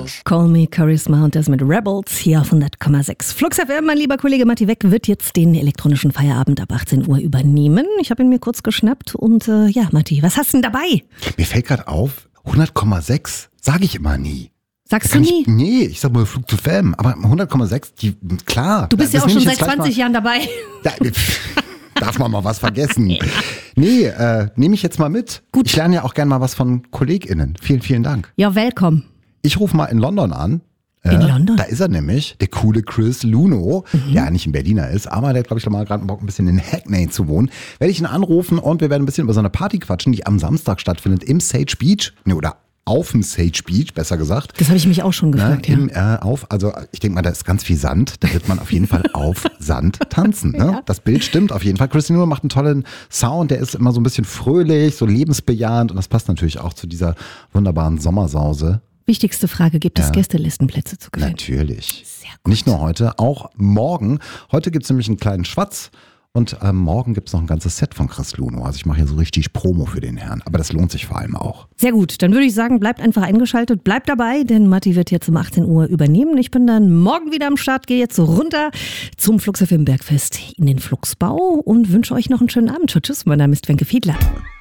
Call Me Charisma und das mit Rebels hier auf 100,6. Flux FM, mein lieber Kollege Matti Weck wird jetzt den elektronischen Feierabend ab 18 Uhr übernehmen. Ich habe ihn mir kurz geschnappt und ja, Matti, was hast du denn dabei? Mir fällt gerade auf, 100,6 sage ich immer nie. Sagst du nie? Nee, ich sag mal Flug zu FM, aber 100,6, klar. Du bist ja auch schon seit 20 Jahren dabei. Ja, darf man mal was vergessen? Ja. Nee, nehme ich jetzt mal mit. Gut. Ich lerne ja auch gerne mal was von KollegInnen. Vielen, vielen Dank. Ja, willkommen. Ich rufe mal in London an. In London? Da ist er nämlich, der coole Chris Luno, der eigentlich ein Berliner ist, aber der hat, glaube ich, mal gerade Bock, ein bisschen in Hackney zu wohnen. Werde ich ihn anrufen und wir werden ein bisschen über so eine Party quatschen, die am Samstag stattfindet im Sage Beach. Nee, oder auf dem Sage Beach, besser gesagt. Das habe ich mich auch schon gefragt, Also ich denke mal, da ist ganz viel Sand. Da wird man auf jeden Fall auf Sand tanzen. Ne? Ja. Das Bild stimmt auf jeden Fall. Chris Luno macht einen tollen Sound. Der ist immer so ein bisschen fröhlich, so lebensbejahend. Und das passt natürlich auch zu dieser wunderbaren Sommersause. Wichtigste Frage, gibt es Gästelistenplätze zu gewinnen? Natürlich. Sehr gut. Nicht nur heute, auch morgen. Heute gibt es nämlich einen kleinen Schwatz und morgen gibt es noch ein ganzes Set von Chris Luno. Also ich mache hier so richtig Promo für den Herrn. Aber das lohnt sich vor allem auch. Sehr gut, dann würde ich sagen, bleibt einfach eingeschaltet, bleibt dabei, denn Matti wird jetzt um 18 Uhr übernehmen. Ich bin dann morgen wieder am Start, gehe jetzt runter zum Flux FM Bergfest in den Fluxbau und wünsche euch noch einen schönen Abend. Tschüss, mein Name ist Wenke Fiedler.